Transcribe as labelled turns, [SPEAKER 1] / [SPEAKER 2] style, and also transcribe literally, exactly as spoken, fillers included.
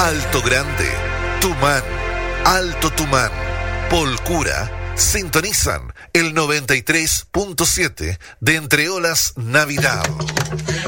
[SPEAKER 1] Alto Grande, Tumán, Alto Tumán, Polcura, sintonizan el noventa y tres punto siete de Entre Olas Navidad.